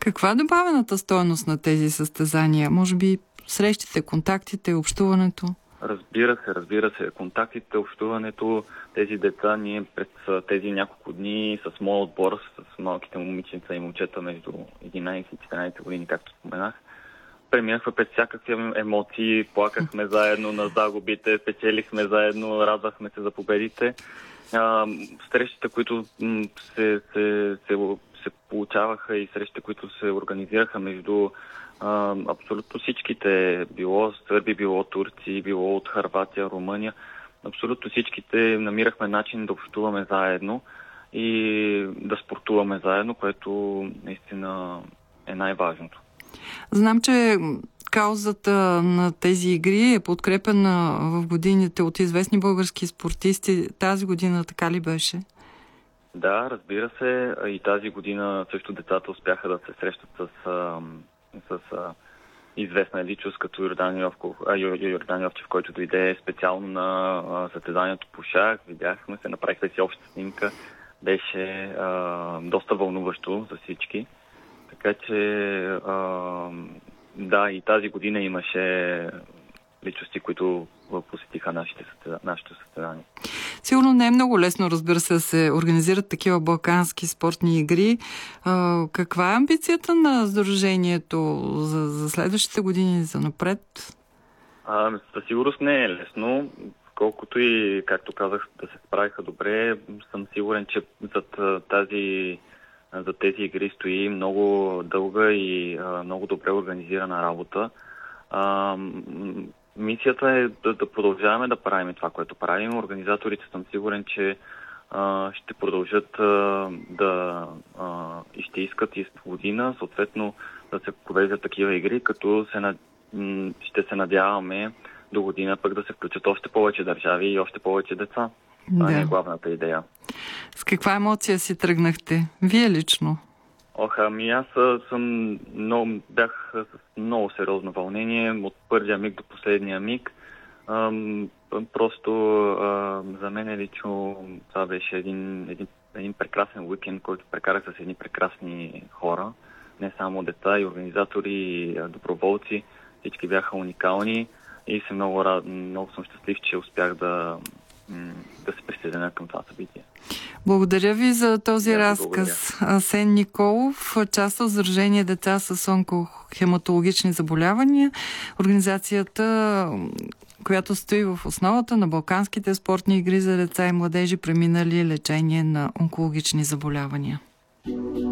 Каква е добавената стойност на тези състезания? Може би срещите, контактите, общуването? Разбира се. Контактите, общуването, тези деца, ние през тези няколко дни с моя отбор, с малките момиченца и момчета между 11 и 14 години, както споменах, преминахме през всякакви емоции, плакахме заедно на загубите, печелихме заедно, радвахме се за победите. Срещите, които се получаваха и срещите, които се организираха между абсолютно всичките, било сърби, било турци, било от Хърватия, Румъния, абсолютно всичките намирахме начин да общуваме заедно и да спортуваме заедно, което наистина е най-важното. Знам, че каузата на тези игри е подкрепена в годините от известни български спортисти. Тази година така ли беше? Да, разбира се. И тази година също децата успяха да се срещат с известна личност, като Йордан Йовчев, който дойде специално на състезанието по шах. Видяхме се, направихме си обща снимка. Беше доста вълнуващо за всички. Така че да, и тази година имаше личности, които посетиха нашето състезание. Сигурно не е много лесно, разбира се, да се организират такива балкански спортни игри. Каква е амбицията на сдружението за следващите години, за напред? Със сигурност не е лесно. Колкото и, както казах, да се справиха добре, съм сигурен, че за тези игри стои много дълга и много добре организирана работа. Мисията е да продължаваме да правим това, което правим. Организаторите съм сигурен, че ще продължат и ще искат и година, съответно да се провеждат такива игри, като ще се надяваме до година пък да се включат още повече държави и още повече деца. Това е главната идея. С каква емоция си тръгнахте? Вие лично? Аз бях с много сериозно вълнение от първия миг до последния миг. Просто за мен лично това беше един прекрасен уикенд, който прекарах с едни прекрасни хора. Не само деца, и организатори, и доброволци. Всички бяха уникални и много съм щастлив, че успях да се присъединя към това събитие. Благодаря ви за този разказ. Асен Николов, част от Сдружение Деца с онкохематологични заболявания, организацията, която стои в основата на балканските спортни игри за деца и младежи, преминали лечение на онкологични заболявания.